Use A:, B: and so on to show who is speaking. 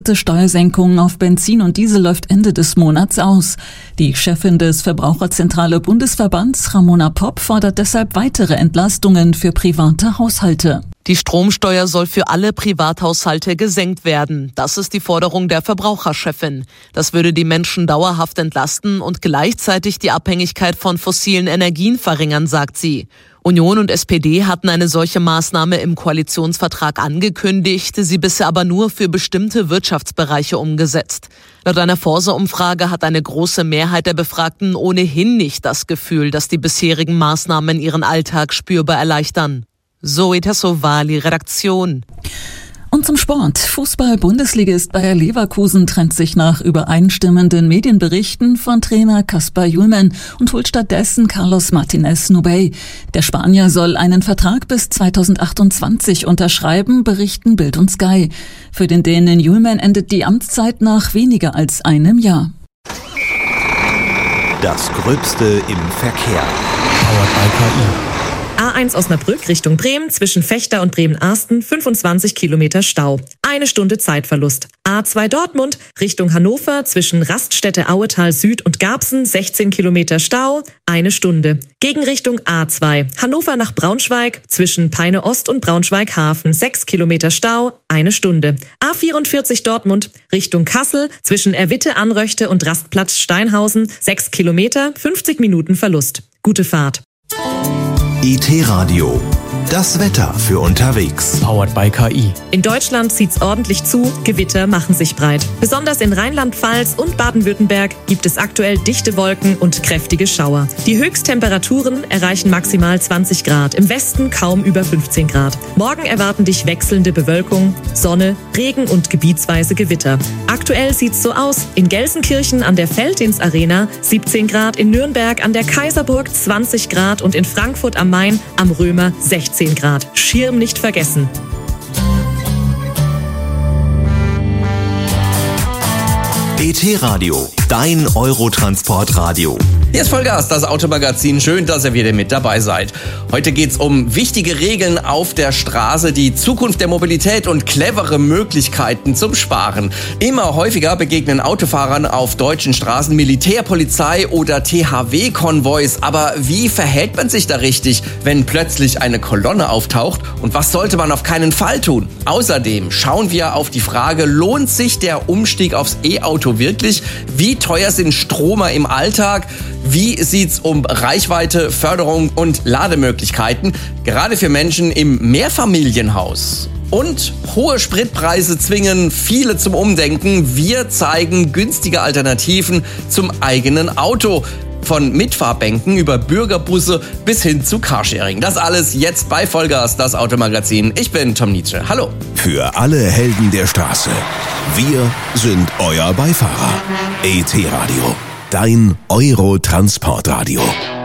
A: Die Steuersenkung auf Benzin und Diesel läuft Ende des Monats aus. Die Chefin des Verbraucherzentrale Bundesverbands, Ramona Popp, fordert deshalb weitere Entlastungen für private Haushalte.
B: Die Stromsteuer soll für alle Privathaushalte gesenkt werden. Das ist die Forderung der Verbraucherchefin. Das würde die Menschen dauerhaft entlasten und gleichzeitig die Abhängigkeit von fossilen Energien verringern, sagt sie. Union und SPD hatten eine solche Maßnahme im Koalitionsvertrag angekündigt, sie bisher aber nur für bestimmte Wirtschaftsbereiche umgesetzt. Laut einer Forsa-Umfrage hat eine große Mehrheit der Befragten ohnehin nicht das Gefühl, dass die bisherigen Maßnahmen ihren Alltag spürbar erleichtern. Zoe Tassovali, Redaktion.
A: Und zum Sport. Fußball-Bundesligist Bayer Leverkusen trennt sich nach übereinstimmenden Medienberichten von Trainer Kasper Hjulmand und holt stattdessen Carlos Martinez Nubey. Der Spanier soll einen Vertrag bis 2028 unterschreiben, berichten Bild und Sky. Für den Dänen Hjulmand endet die Amtszeit nach weniger als einem Jahr.
C: Das Gröbste im Verkehr.
D: Powered by KI.
E: A1 Osnabrück Richtung Bremen, zwischen Vechta und Bremen-Arsten 25 Kilometer Stau. 1 Stunde Zeitverlust. A2 Dortmund Richtung Hannover, zwischen Raststätte Auetal Süd und Garbsen 16 Kilometer Stau, 1 Stunde. Gegenrichtung A2 Hannover nach Braunschweig, zwischen Peine Ost und Braunschweig Hafen 6 Kilometer Stau, 1 Stunde. A44 Dortmund Richtung Kassel, zwischen Erwitte Anröchte und Rastplatz Steinhausen 6 Kilometer, 50 Minuten Verlust. Gute Fahrt.
C: IT-Radio. Das Wetter für unterwegs.
D: Powered by KI.
E: In Deutschland zieht's ordentlich zu, Gewitter machen sich breit. Besonders in Rheinland-Pfalz und Baden-Württemberg gibt es aktuell dichte Wolken und kräftige Schauer. Die Höchsttemperaturen erreichen maximal 20 Grad, im Westen kaum über 15 Grad. Morgen erwarten dich wechselnde Bewölkung, Sonne, Regen und gebietsweise Gewitter. Aktuell sieht's so aus: in Gelsenkirchen an der Felddienst-Arena 17 Grad, in Nürnberg an der Kaiserburg 20 Grad und in Frankfurt am Main am Römer 16 Grad. Schirm nicht vergessen.
C: IT-Radio, dein Eurotransportradio.
F: Hier ist Vollgas, das Automagazin. Schön, dass ihr wieder mit dabei seid. Heute geht's um wichtige Regeln auf der Straße, die Zukunft der Mobilität und clevere Möglichkeiten zum Sparen. Immer häufiger begegnen Autofahrern auf deutschen Straßen Militärpolizei oder THW-Konvois. Aber wie verhält man sich da richtig, wenn plötzlich eine Kolonne auftaucht? Und was sollte man auf keinen Fall tun? Außerdem schauen wir auf die Frage, lohnt sich der Umstieg aufs E-Auto wirklich? Wie teuer sind Stromer im Alltag? Wie sieht's um Reichweite, Förderung und Lademöglichkeiten, gerade für Menschen im Mehrfamilienhaus? Und hohe Spritpreise zwingen viele zum Umdenken. Wir zeigen günstige Alternativen zum eigenen Auto. Von Mitfahrbänken über Bürgerbusse bis hin zu Carsharing. Das alles jetzt bei Vollgas, das Automagazin. Ich bin Tom Nietzsche. Hallo.
C: Für alle Helden der Straße. Wir sind euer Beifahrer. IT-Radio. Dein Eurotransportradio.